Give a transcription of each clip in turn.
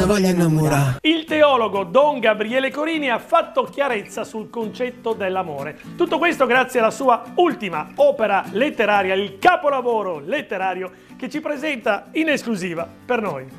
me voglio innamorare. Il teologo Don Gabriele Corini ha fatto chiarezza sul concetto dell'amore. Tutto questo grazie alla sua ultima opera letteraria, il capolavoro letterario che ci presenta in esclusiva per noi.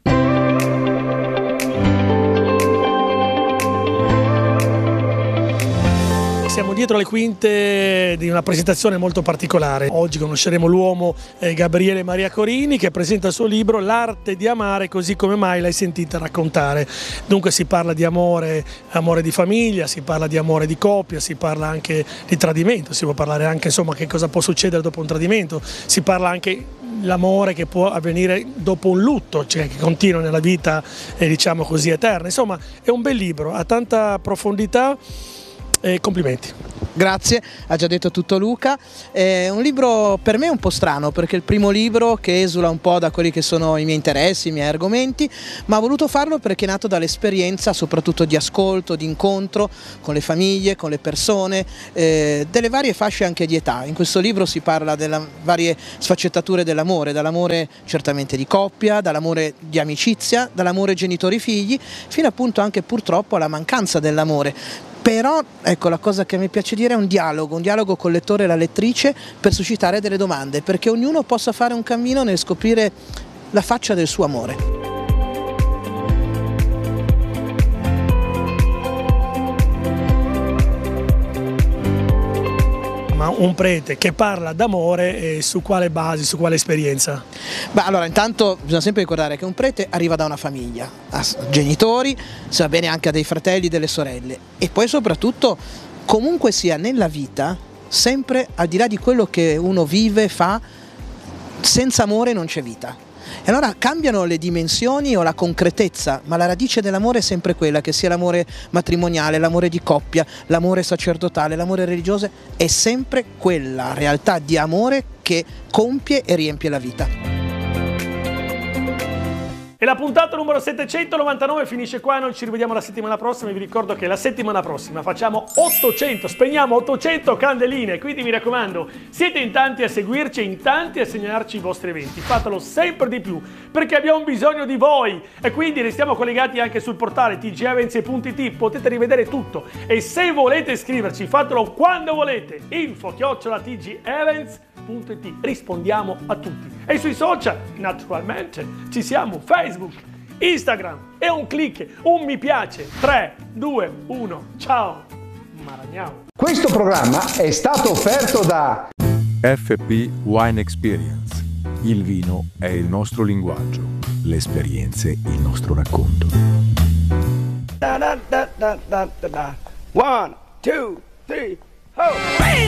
Siamo dietro le quinte di una presentazione molto particolare. Oggi conosceremo l'uomo Gabriele Maria Corini, che presenta il suo libro L'arte di amare così come mai l'hai sentita raccontare. Dunque si parla di amore, amore di famiglia, si parla di amore di coppia, si parla anche di tradimento, si può parlare anche insomma che cosa può succedere dopo un tradimento, si parla anche l'amore che può avvenire dopo un lutto, cioè che continua nella vita diciamo così eterna. Insomma è un bel libro, ha tanta profondità. Complimenti. Grazie, ha già detto tutto Luca. È un libro per me un po' strano, perché è il primo libro che esula un po' da quelli che sono i miei interessi, i miei argomenti, ma ho voluto farlo perché è nato dall'esperienza soprattutto di ascolto, di incontro con le famiglie, con le persone, delle varie fasce anche di età. In questo libro si parla delle varie sfaccettature dell'amore, dall'amore certamente di coppia, dall'amore di amicizia, dall'amore genitori-figli, fino appunto anche purtroppo alla mancanza dell'amore. Però, ecco, la cosa che mi piace dire è un dialogo con il lettore e la lettrice per suscitare delle domande, perché ognuno possa fare un cammino nel scoprire la faccia del suo amore. Ma un prete che parla d'amore su quale base, su quale esperienza? Beh, allora intanto bisogna sempre ricordare che un prete arriva da una famiglia, ha genitori, se va bene anche ha dei fratelli, delle sorelle, e poi soprattutto comunque sia nella vita, sempre al di là di quello che uno vive, fa, senza amore non c'è vita. E allora cambiano le dimensioni o la concretezza, ma la radice dell'amore è sempre quella, che sia l'amore matrimoniale, l'amore di coppia, l'amore sacerdotale, l'amore religioso, è sempre quella realtà di amore che compie e riempie la vita. E la puntata numero 799 finisce qua, noi ci rivediamo la settimana prossima. Vi ricordo che la settimana prossima facciamo 800, spegniamo 800 candeline, quindi mi raccomando, siete in tanti a seguirci e in tanti a segnalarci i vostri eventi, fatelo sempre di più perché abbiamo bisogno di voi, e quindi restiamo collegati anche sul portale tgevents.it, potete rivedere tutto, e se volete iscriverci fatelo quando volete, info@tgevents.it, rispondiamo a tutti, e sui social naturalmente ci siamo, Facebook, Instagram, e un click, un mi piace. 3, 2, 1, ciao Maragnao. Questo programma è stato offerto da FP Wine Experience. Il vino è il nostro linguaggio, le esperienze il nostro racconto. 1, 2, 3, ho!